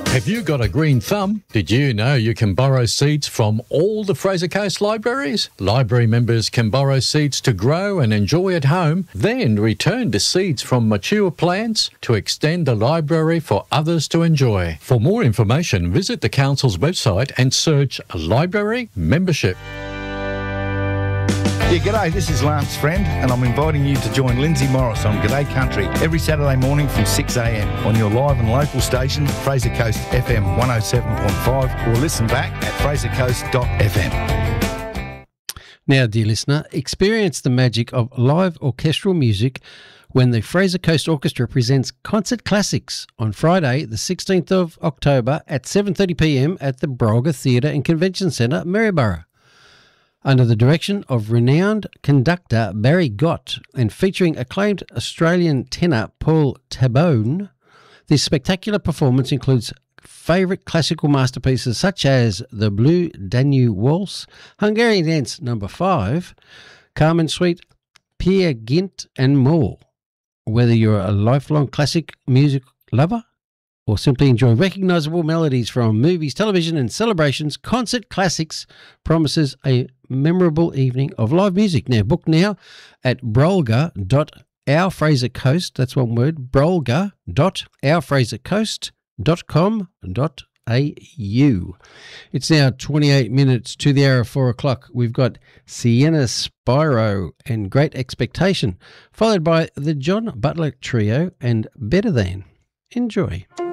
Have you got a green thumb? Did you know you can borrow seeds from all the Fraser Coast libraries? Library members can borrow seeds to grow and enjoy at home, then return the seeds from mature plants to extend the library for others to enjoy. For more information, visit the Council's website and search Library Membership. Yeah, g'day, this is Lance Friend, and I'm inviting you to join Lindsay Morris on G'day Country every Saturday morning from 6am on your live and local station, Fraser Coast FM 107.5, or listen back at frasercoast.fm. Now, dear listener, experience the magic of live orchestral music when the Fraser Coast Orchestra presents Concert Classics on Friday, the 16th of October at 7:30pm at the Brolga Theatre and Convention Centre, Maryborough. Under the direction of renowned conductor Barry Gott and featuring acclaimed Australian tenor Paul Tabone, this spectacular performance includes favourite classical masterpieces such as the Blue Danube Waltz, Hungarian Dance No. 5, Carmen Suite, Peer Gynt and more. Whether you're a lifelong classic music lover or simply enjoy recognisable melodies from movies, television and celebrations, Concert Classics promises a memorable evening of live music. Now, book now at brolga.ourfrasercoast, that's one word, brolga.ourfrasercoast.com.au. It's now 28 minutes to the hour of 4 o'clock. We've got Sienna Spyro and Great Expectation, followed by the John Butler Trio and Better Than. Enjoy.